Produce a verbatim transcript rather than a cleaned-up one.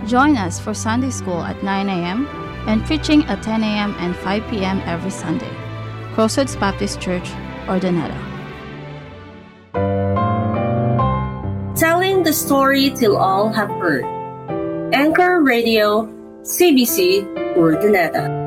Join us for Sunday School at nine a.m. and preaching at ten a.m. and five p.m. every Sunday. Crossroads Baptist Church, Ordoneta. Telling the story till all have heard. Anchor Radio, C B C, Ordoneta.